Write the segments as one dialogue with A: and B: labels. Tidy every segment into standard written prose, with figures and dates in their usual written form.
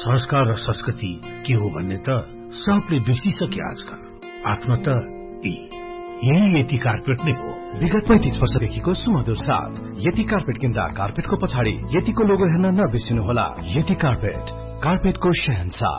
A: संस्कार र संस्कृति के हो भन्ने त सबले बिर्सिसके आजकल। आफ्नो त यही यति कार्पेट नै हो।
B: विगत 35 वर्षदेखिको सुमधुर साथ यति कार्पेट किन्दा कार्पेटको पछाडि यतिको लोगो हेर्न नबिर्सिनुहोला। यति कार्पेट, कार्पेटको शहंशाह।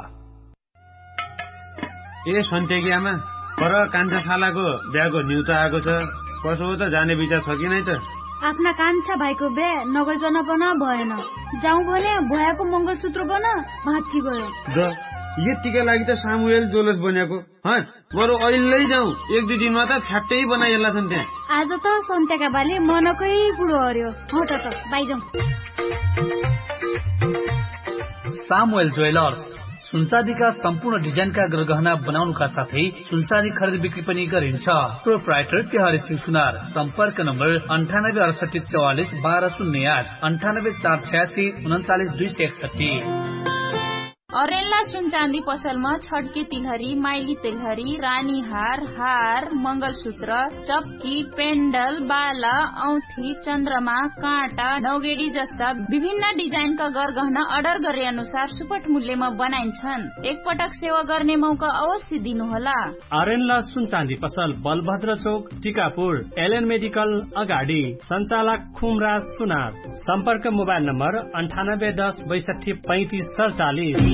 C: ए सन्तेकी आमा, पर कान्छा खालाको बिहाको न्युता आएको छ। कसो हो त, जाने विचार छ कि नै त?
D: आफ्ना कान्छा भाइको बिहा नगइकन पन भएन। जाउँ भने भयाको मंगलसूत्र बन भाँच्ची गयो।
C: यतिका लागि त सामुएल जोलस बनेको। बरु अहिले जाउँ, 1-2 दिनमा त फ्याक्टै बनाइएला छन् त्यहाँ।
D: आज त सन्तेका बाले मनकै कुरो हर्यो। हट त बाइजाउँ।
E: सामुएल ज्वेलर्स सुनचाँदीका सम्पूर्ण डिजाइनका गरगहना बनाउनुका साथै सुनचाँदी खरिद बिक्री पनि गरिन्छ। प्रोप्राइटर तिहारी सिंह सुनार। सम्पर्क नम्बर 986844 1208, 9848 39261।
F: अरेन्ला सुनचाँदी पसलमा छड्के तिलहरी, माइली तिलहरी, रानी हार, मंगलसूत्र, चप्की, पेन्डल, बाला, औँठी, चन्द्रमा, काँटा, नौगेडी जस्ता विभिन्न डिजाइनका गरगहना अर्डर गरे अनुसार सुपट मूल्यमा बनाइन्छन्। एकपटक सेवा गर्ने मौका अवश्य दिनुहोला।
G: अरेन्ला सुनचाँदी पसल बलभद्र चोक, टिकापुर, एलएन मेडिकल अगाडि। सञ्चालक खुमराज सुनार। सम्पर्क मोबाइल नम्बर 9810 62 35 47।